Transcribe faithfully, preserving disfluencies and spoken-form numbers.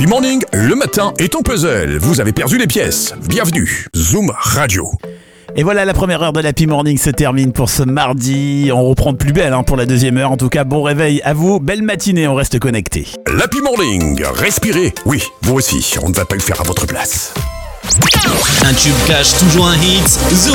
L'Happy Morning, le matin est ton puzzle. Vous avez perdu les pièces. Bienvenue, Zoom Radio. Et voilà, la première heure de l'Happy Morning se termine pour ce mardi. On reprend de plus belle hein, pour la deuxième heure. En tout cas, bon réveil à vous. Belle matinée, on reste connecté. L'Happy Morning, respirez. Oui, vous aussi, on ne va pas le faire à votre place. Un tube cache toujours un hit. Zoom.